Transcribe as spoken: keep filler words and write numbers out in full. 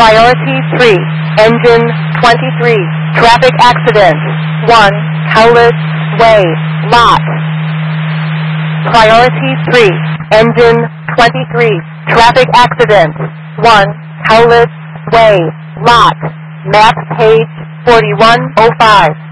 Priority three, engine twenty-three, traffic accident, one, Howlett Way, lot. Priority three, engine twenty-three, traffic accident, one, Howlett Way, lot. Map page forty-one oh five.